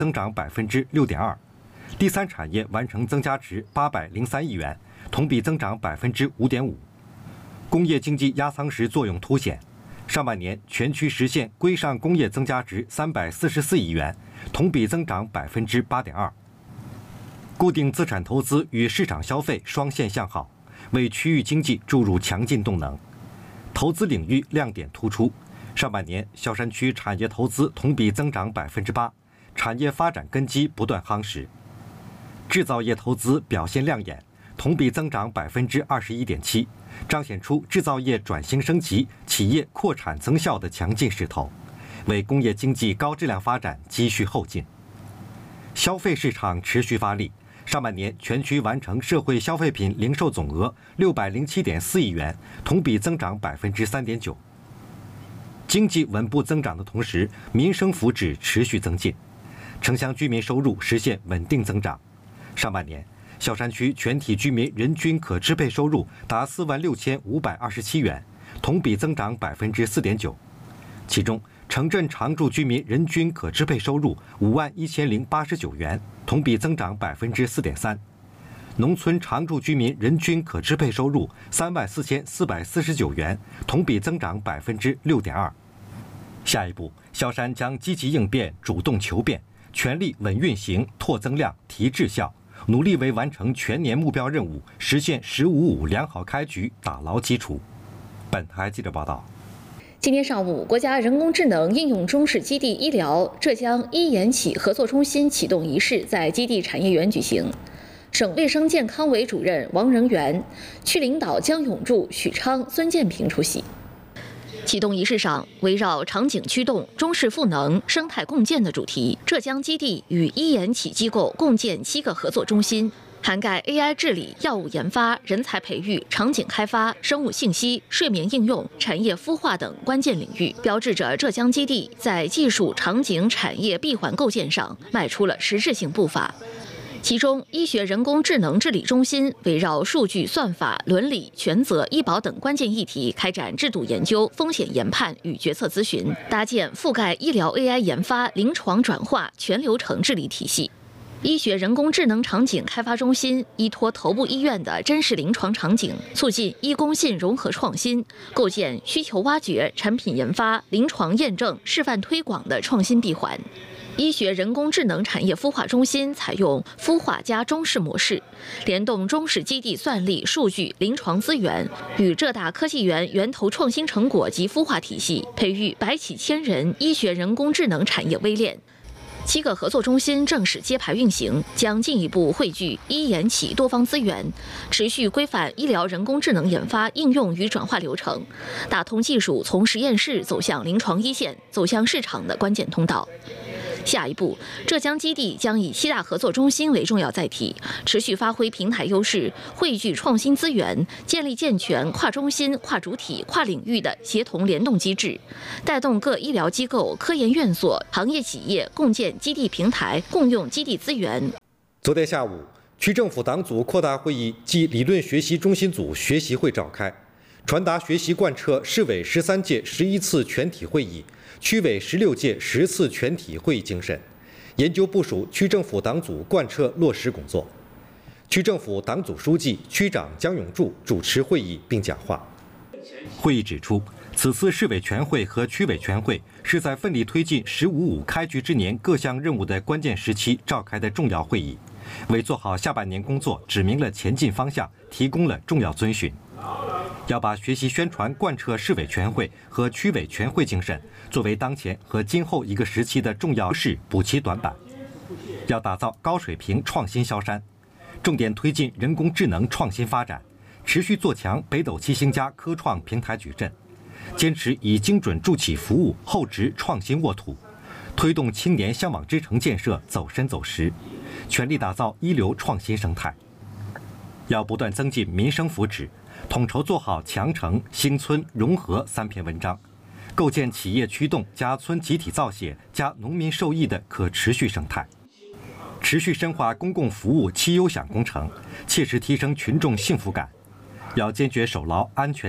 增长6.2%，第三产业完成增加值803亿元，同比增长5.5%。工业经济压舱石作用凸显，上半年全区实现规上工业增加值344亿元，同比增长8.2%。固定资产投资与市场消费双线向好，为区域经济注入强劲动能。投资领域亮点突出，上半年萧山区产业投资同比增长8%，产业发展根基不断夯实。制造业投资表现亮眼，同比增长21.7%，彰显出制造业转型升级、企业扩产增效的强劲势头，为工业经济高质量发展积蓄后劲。消费市场持续发力，上半年全区完成社会消费品零售总额607.4亿元，同比增长3.9%。经济稳步增长的同时，民生福祉持续增进，城乡居民收入实现稳定增长。上半年，萧山区全体居民人均可支配收入达46527元，同比增长4.9%。其中，城镇常住居民人均可支配收入51089元，同比增长4.3%；农村常住居民人均可支配收入34449元，同比增长6.2%。下一步，萧山将积极应变、主动求变，全力稳运行、拓增量、提质效，努力为完成全年目标任务、实现“1055”良好开局打牢基础。本台记者报道。 今天上午，国家人工智能应用中试基地医疗浙江医研企合作中心启动仪式在基地产业园举行。省卫生健康委主任王仁元、区领导姜永柱、许昌、孙建平出席。启动仪式上，围绕场景驱动、中式赋能、生态共建的主题，浙江基地与医研企机构共建7个合作中心，涵盖 AI 治理、药物研发、人才培育、场景开发、生物信息、睡眠应用、产业孵化等关键领域，标志着浙江基地在技术场景产业闭环构建上迈出了实质性步伐。其中，医学人工智能治理中心围绕数据、算法、伦理、权责、医保等关键议题开展制度研究、风险研判与决策咨询，搭建覆盖医疗 AI 研发、临床转化全流程治理体系。医学人工智能场景开发中心依托头部医院的真实临床场景，促进医公信融合创新，构建需求挖掘、产品研发、临床验证、示范推广的创新闭环。医学人工智能产业孵化中心采用孵化加中试模式，联动中试基地算力、数据、临床资源，与浙大科技园源头创新成果及孵化体系，培育百企千人医学人工智能产业微链。7个合作中心正式揭牌运行，将进一步汇聚医研企多方资源，持续规范医疗人工智能研发、应用与转化流程，打通技术从实验室走向临床一线、走向市场的关键通道。下一步，浙江基地将以7大合作中心为重要载体，持续发挥平台优势，汇聚创新资源，建立健全跨中心、跨主体、跨领域的协同联动机制，带动各医疗机构、科研院所、行业企业共建基地平台，共用基地资源。 昨天下午，区政府党组扩大会议暨理论学习中心组学习会召开，传达学习贯彻市委13届11次全体会议、区委16届10次全体会议精神，研究部署区政府党组贯彻落实工作。区政府党组书记、区长姜永柱主持会议并讲话。会议指出，此次市委全会和区委全会是在奋力推进“1055”开局之年各项任务的关键时期召开的重要会议，为做好下半年工作指明了前进方向，提供了重要遵循。要把学习宣传贯彻市委全会和区委全会精神，作为当前和今后一个时期的重要事，补齐短板。要打造高水平创新萧山，重点推进人工智能创新发展，持续做强北斗七星家科创平台矩阵，坚持以精准助企服务厚植创新沃土，推动青年向往之城建设走深走实，全力打造一流创新生态。要不断增进民生福祉，统筹做好强城、兴村、融合3篇文章，构建企业驱动加村集体造血加农民受益的可持续生态，持续深化公共服务7优享工程，切实提升群众幸福感。要坚决守牢安全